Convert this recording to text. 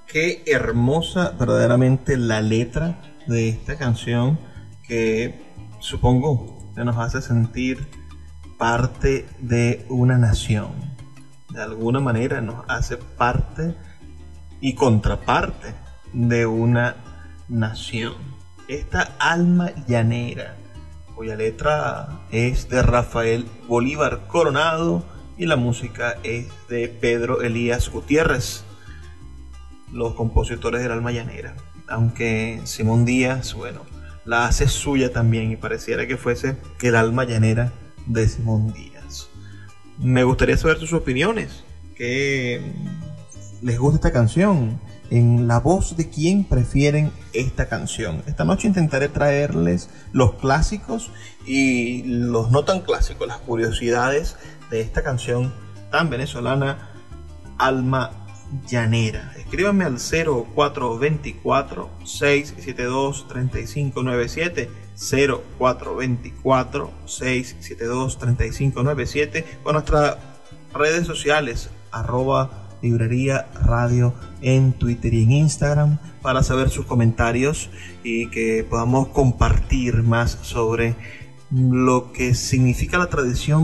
Qué hermosa verdaderamente la letra de esta canción que supongo que nos hace sentir parte de una nación. De alguna manera nos hace parte y contraparte de una nación. Esta alma llanera, cuya letra es de Rafael Bolívar Coronado y la música es de Pedro Elías Gutiérrez, los compositores del alma llanera. Aunque Simón Díaz, bueno, la hace suya también y pareciera que fuese el alma llanera de Simón Díaz. Me gustaría saber sus opiniones. ¿Qué les gusta esta canción? En la voz de quién prefieren esta canción. Esta noche intentaré traerles los clásicos y los no tan clásicos, las curiosidades de esta canción tan venezolana, Alma Llanera. Escríbanme al 0424-672-3597, 0424-672-3597, o nuestras redes sociales, @librería radio en Twitter y en Instagram, para saber sus comentarios y que podamos compartir más sobre lo que significa la tradición